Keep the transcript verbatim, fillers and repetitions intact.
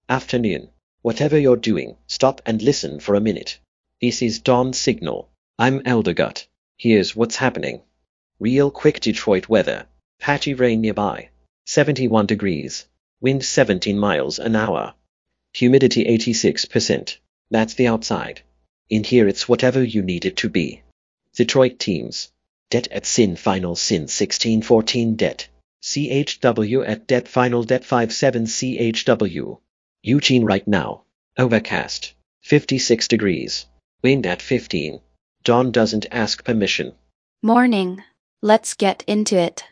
Afternoon. Whatever you're doing, stop and listen for a minute. This is Dawn Signal. I'm Eldergut. Here's what's happening. Real quick Detroit weather. Patchy rain nearby. seventy-one degrees. Wind seventeen miles an hour. Humidity eighty-six percent. That's the outside. In here it's whatever you need it to be. Detroit teams. Det at Sin Final Sin sixteen fourteen Det. C H W at Det Final Det five seven C H W. Eugene right now. Overcast. fifty-six degrees. Wind at fifteen. Dawn doesn't ask permission. Morning. Let's get into it.